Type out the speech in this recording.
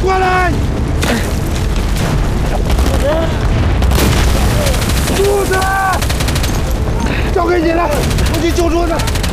过来！柱子，交给你了，我去救柱子。